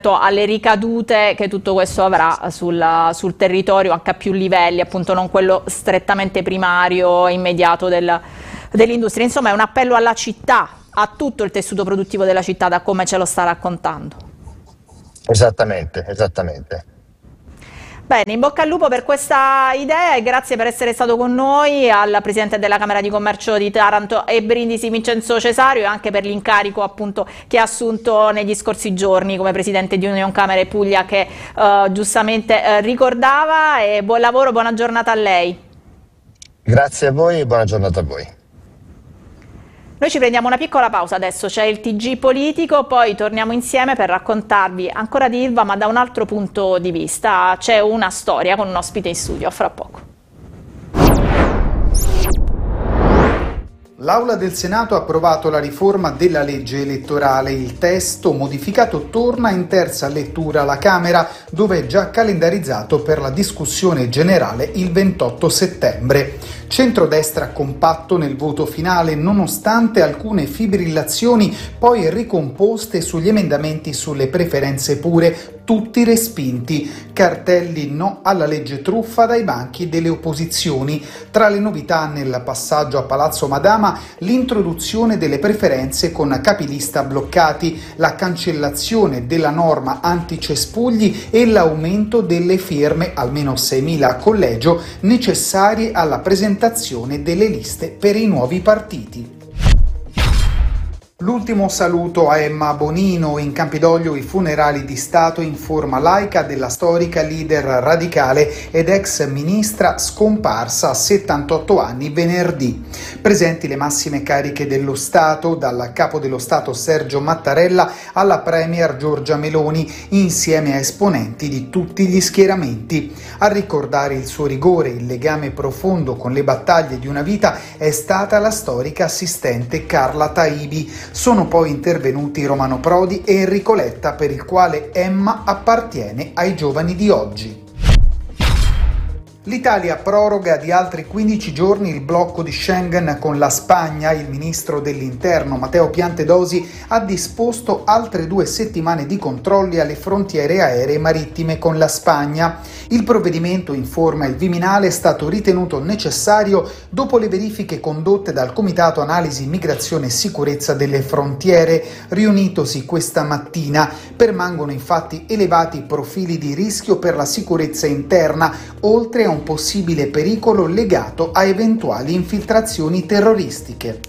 alle ricadute che tutto questo avrà sul territorio anche a più livelli, appunto non quello strettamente primario, immediato dell'industria. Insomma è un appello alla città, a tutto il tessuto produttivo della città, da come ce lo sta raccontando. Esattamente, esattamente. Bene, in bocca al lupo per questa idea e grazie per essere stato con noi al Presidente della Camera di Commercio di Taranto e Brindisi Vincenzo Cesario, e anche per l'incarico appunto che ha assunto negli scorsi giorni come Presidente di Union Camere Puglia, che giustamente ricordava, e buon lavoro, buona giornata a lei. Grazie a voi e buona giornata a voi. Noi ci prendiamo una piccola pausa adesso, c'è il TG politico, poi torniamo insieme per raccontarvi ancora di Ilva ma da un altro punto di vista. C'è una storia con un ospite in studio, a fra poco. L'Aula del Senato ha approvato la riforma della legge elettorale. Il testo modificato torna in terza lettura alla Camera, dove è già calendarizzato per la discussione generale il 28 settembre. Centrodestra compatto nel voto finale, nonostante alcune fibrillazioni poi ricomposte sugli emendamenti sulle preferenze pure, tutti respinti. Cartelli no alla legge truffa dai banchi delle opposizioni. Tra le novità nel passaggio a Palazzo Madama, l'introduzione delle preferenze con capilista bloccati, la cancellazione della norma anticespugli e l'aumento delle firme, almeno 6.000 a collegio, necessarie alla presentazione delle liste per i nuovi partiti. L'ultimo saluto a Emma Bonino. In Campidoglio i funerali di Stato in forma laica della storica leader radicale ed ex ministra scomparsa a 78 anni venerdì. Presenti le massime cariche dello Stato, dal capo dello Stato Sergio Mattarella alla premier Giorgia Meloni, insieme a esponenti di tutti gli schieramenti. A ricordare il suo rigore, il legame profondo con le battaglie di una vita è stata la storica assistente Carla Taibi. Sono poi intervenuti Romano Prodi e Enrico Letta, per il quale Emma appartiene ai giovani di oggi. L'Italia proroga di altri 15 giorni il blocco di Schengen con la Spagna. Il ministro dell'Interno Matteo Piantedosi ha disposto altre 2 settimane di controlli alle frontiere aeree marittime con la Spagna. Il provvedimento, informa il Viminale, è stato ritenuto necessario dopo le verifiche condotte dal Comitato Analisi Migrazione e Sicurezza delle Frontiere, riunitosi questa mattina. Permangono infatti elevati profili di rischio per la sicurezza interna, oltre a un possibile pericolo legato a eventuali infiltrazioni terroristiche.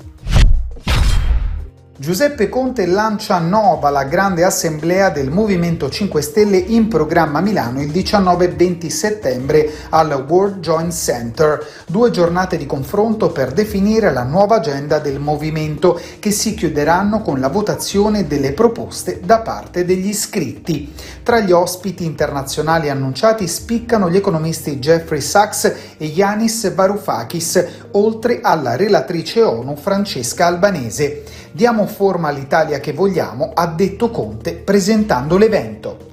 Giuseppe Conte lancia Nova, la grande assemblea del Movimento 5 Stelle in programma a Milano il 19 e 20 settembre al World Joint Center. 2 giornate di confronto per definire la nuova agenda del movimento, che si chiuderanno con la votazione delle proposte da parte degli iscritti. Tra gli ospiti internazionali annunciati spiccano gli economisti Jeffrey Sachs e Yanis Varoufakis, oltre alla relatrice ONU Francesca Albanese. Diamo forma all'Italia che vogliamo, ha detto Conte presentando l'evento.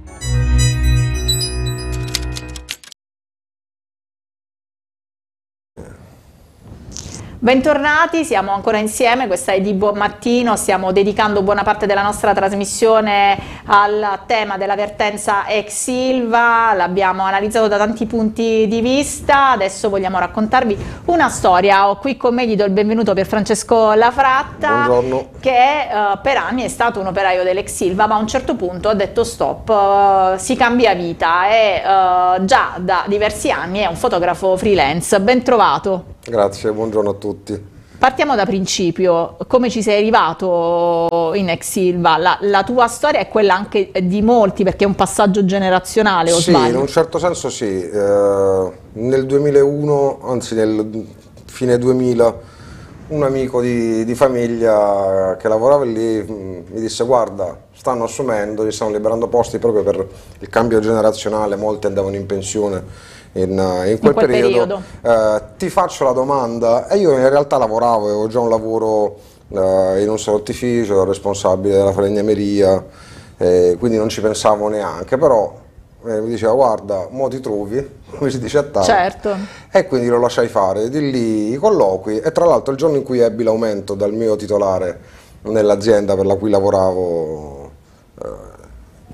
Bentornati, siamo ancora insieme, questa è Di Buon Mattino, stiamo dedicando buona parte della nostra trasmissione al tema della vertenza ex Ilva, l'abbiamo analizzato da tanti punti di vista, adesso vogliamo raccontarvi una storia. Ho qui con me, gli do il benvenuto, Pierfrancesco Lafratta. Buongiorno. Che per anni è stato un operaio dell'ex Ilva, ma a un certo punto ha detto stop, si cambia vita e già da diversi anni è un fotografo freelance. Ben trovato. Grazie, buongiorno a tutti. Partiamo da principio, come ci sei arrivato in ex Ilva? La tua storia è quella anche di molti, perché è un passaggio generazionale, o sì, sbaglio? in un certo senso sì. Nel 2001, anzi nel fine 2000, un amico di famiglia che lavorava lì mi disse: guarda, stanno assumendo, gli stanno liberando posti proprio per il cambio generazionale, molti andavano in pensione in quel periodo. Ti faccio la domanda. E io in realtà lavoravo, avevo già un lavoro in un salottificio, ero responsabile della falegnameria, quindi non ci pensavo neanche, però mi diceva: guarda, mo ti trovi, come si dice a tavola. Certo. E quindi lo lasciai fare, di lì i colloqui, e tra l'altro il giorno in cui ebbi l'aumento dal mio titolare nell'azienda per la cui lavoravo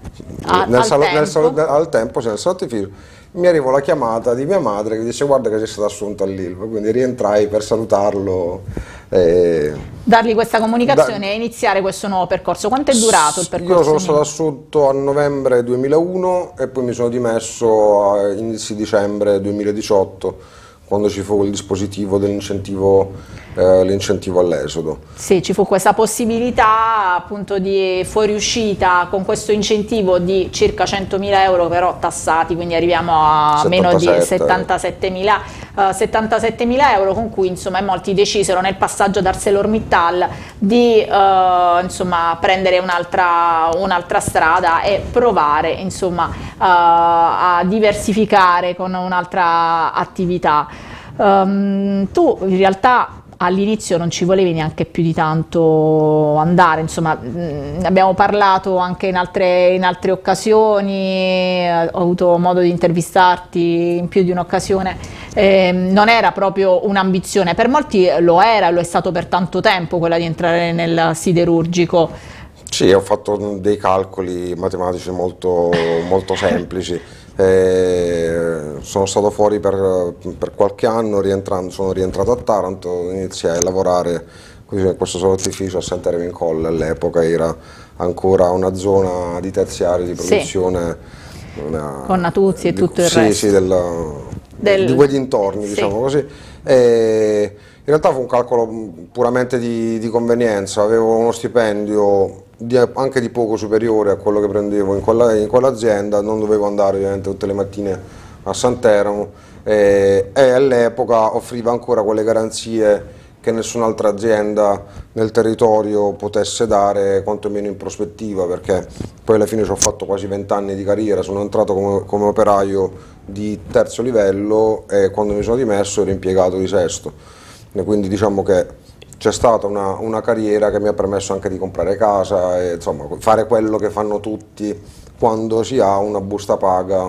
al tempo, nel salotto di ufficio, mi arrivò la chiamata di mia madre che dice guarda che sei stato assunto all'Ilva, quindi rientrai per salutarlo. Dargli questa comunicazione e iniziare questo nuovo percorso. Quanto è durato il percorso? Io sono stato assunto a novembre 2001 e poi mi sono dimesso a inizi dicembre 2018, quando ci fu il dispositivo dell'incentivo all'esodo. Sì, ci fu questa possibilità appunto di fuoriuscita con questo incentivo di circa 100.000 euro però tassati, quindi arriviamo a meno di 77.000 euro, con cui insomma molti decisero nel passaggio ad ArcelorMittal di insomma prendere un'altra strada e provare insomma a diversificare con un'altra attività. Tu in realtà all'inizio non ci volevi neanche più di tanto andare, insomma, abbiamo parlato anche in altre occasioni, ho avuto modo di intervistarti in più di un'occasione, non era proprio un'ambizione, per molti lo è stato per tanto tempo quella di entrare nel siderurgico. Sì, ho fatto dei calcoli matematici molto semplici. Sono stato fuori per qualche anno, sono rientrato a Taranto, iniziai a lavorare in questo salottificio a Sant'Erme in Colle. All'epoca era ancora una zona di terziario di produzione, sì, con Natuzzi e tutto il resto. Sì, di quei dintorni, sì, diciamo così. In realtà fu un calcolo puramente di convenienza, avevo uno stipendio anche di poco superiore a quello che prendevo in quell'azienda, non dovevo andare ovviamente tutte le mattine a Sant'Eramo e all'epoca offriva ancora quelle garanzie che nessun'altra azienda nel territorio potesse dare, quantomeno in prospettiva, perché poi alla fine ci ho fatto quasi 20 anni di carriera, sono entrato come operaio di terzo livello e quando mi sono dimesso ero impiegato di sesto. E quindi diciamo che c'è stata una carriera che mi ha permesso anche di comprare casa e insomma fare quello che fanno tutti quando si ha una busta paga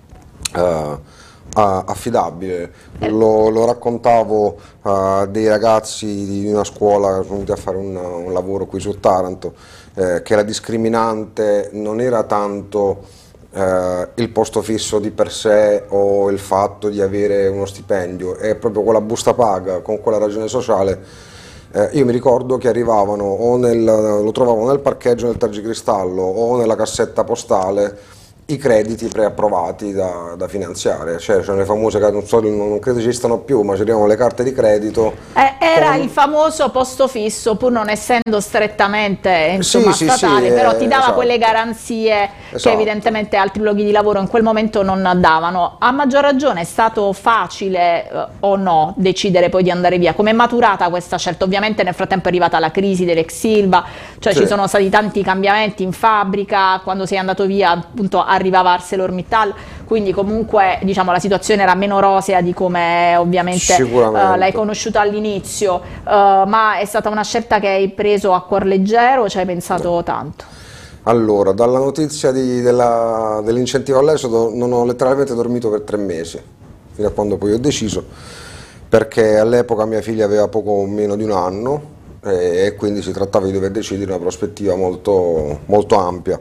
affidabile. Lo raccontavo a dei ragazzi di una scuola venuti a fare un lavoro qui su Taranto, che la discriminante non era tanto il posto fisso di per sé o il fatto di avere uno stipendio, è proprio quella busta paga con quella ragione sociale. Io mi ricordo che arrivavano lo trovavo nel parcheggio del Tergicristallo o nella cassetta postale i crediti preapprovati da finanziare, cioè le famose, non credo esistano più, ma c'erano le carte di credito. Era il famoso posto fisso, pur non essendo strettamente insomma, statale, però ti dava quelle garanzie che evidentemente altri luoghi di lavoro in quel momento non davano. A maggior ragione è stato facile o no decidere poi di andare via? Come è maturata questa scelta? Ovviamente nel frattempo è arrivata la crisi dell'ex Ilva, cioè ci sono stati tanti cambiamenti in fabbrica, quando sei andato via appunto arrivava ArcelorMittal, quindi comunque diciamo la situazione era meno rosea di come ovviamente l'hai conosciuta all'inizio, ma è stata una scelta che hai preso a cuor leggero o ci hai pensato tanto? Allora, dalla notizia dell'incentivo all'esodo non ho letteralmente dormito per 3 mesi, fino a quando poi ho deciso, perché all'epoca mia figlia aveva poco meno di 1 anno e quindi si trattava di dover decidere una prospettiva molto, molto ampia.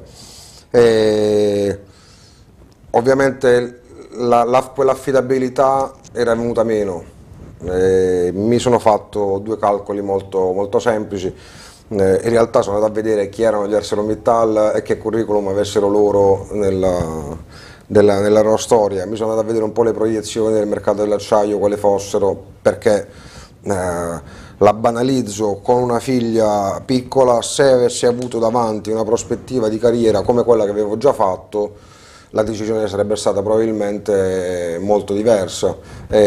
Ovviamente quell'affidabilità era venuta meno, mi sono fatto 2 calcoli molto, molto semplici, in realtà sono andato a vedere chi erano gli ArcelorMittal e che curriculum avessero loro nella loro storia, mi sono andato a vedere un po' le proiezioni del mercato dell'acciaio, quale fossero, perché la banalizzo, con una figlia piccola, se avessi avuto davanti una prospettiva di carriera come quella che avevo già fatto, la decisione sarebbe stata probabilmente molto diversa.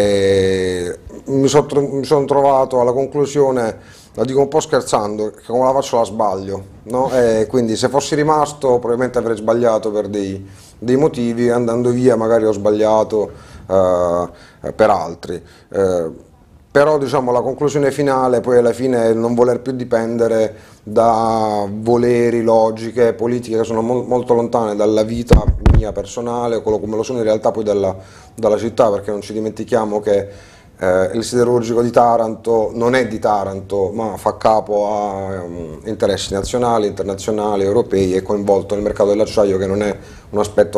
Mi sono trovato alla conclusione, la dico un po' scherzando, che come la faccio la sbaglio, no? Quindi se fossi rimasto probabilmente avrei sbagliato per dei motivi, andando via magari ho sbagliato per altri. Però diciamo la conclusione finale poi alla fine è il non voler più dipendere da voleri, logiche, politiche che sono molto lontane dalla vita mia personale, come lo sono in realtà poi dalla città, perché non ci dimentichiamo che il siderurgico di Taranto non è di Taranto, ma fa capo a interessi nazionali, internazionali, europei, è coinvolto nel mercato dell'acciaio, che non è un aspetto